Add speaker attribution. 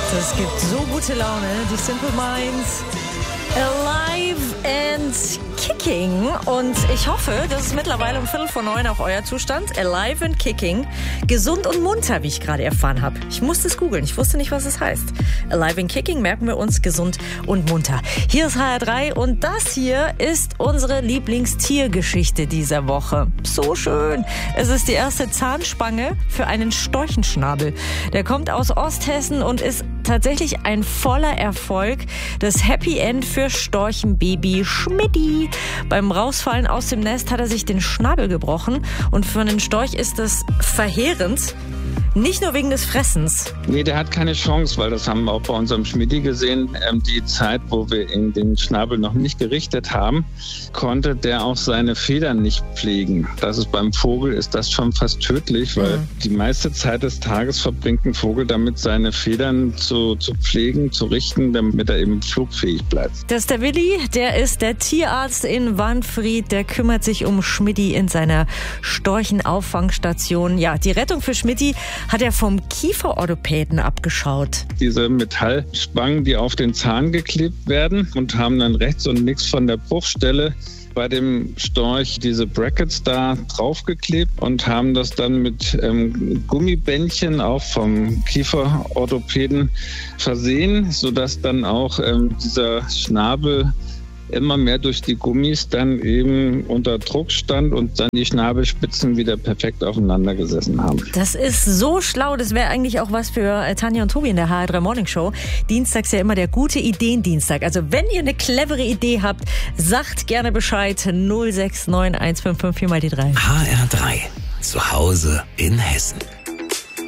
Speaker 1: Das gibt so gute Laune. Die Simple Minds. Alive and Kicking. Und ich hoffe, das ist mittlerweile um 8:45 auch euer Zustand. Alive and Kicking. Gesund und munter, wie ich gerade erfahren habe. Ich musste es googeln. Ich wusste nicht, was es heißt. Alive and Kicking merken wir uns, gesund und munter. Hier ist HR3 und das hier ist unsere Lieblingstiergeschichte dieser Woche. So schön. Es ist die erste Zahnspange für einen Storchenschnabel. Der kommt aus Osthessen und ist tatsächlich ein voller Erfolg. Das Happy End für Storchenbaby Schmidti. Beim Rausfallen aus dem Nest hat er sich den Schnabel gebrochen und für einen Storch ist das verheerend. Nicht nur wegen des Fressens.
Speaker 2: Nee, der hat keine Chance, weil das haben wir auch bei unserem Schmidti gesehen. Die Zeit, wo wir ihn den Schnabel noch nicht gerichtet haben, konnte der auch seine Federn nicht pflegen. Das ist beim Vogel ist das schon fast tödlich, weil die meiste Zeit des Tages verbringt ein Vogel damit, seine Federn zu pflegen, zu richten, damit er eben flugfähig bleibt.
Speaker 1: Das ist der Willi, der ist der Tierarzt in Wanfried, der kümmert sich um Schmidti in seiner Storchenauffangstation. Ja, die Rettung für Schmidti hat er vom Kieferorthopäden abgeschaut.
Speaker 2: Diese Metallspangen, die auf den Zahn geklebt werden und haben dann rechts und links von der Bruchstelle bei dem Storch diese Brackets da draufgeklebt und haben das dann mit Gummibändchen auch vom Kieferorthopäden versehen, sodass dann auch dieser Schnabel immer mehr durch die Gummis dann eben unter Druck stand und dann die Schnabelspitzen wieder perfekt aufeinander gesessen haben.
Speaker 1: Das ist so schlau. Das wäre eigentlich auch was für Tanja und Tobi in der HR3 Morning Show. Dienstags ja immer der gute Ideen-Dienstag. Also wenn ihr eine clevere Idee habt, sagt gerne Bescheid. 069 155 4 mal die 3.
Speaker 3: HR3. Zu Hause in Hessen.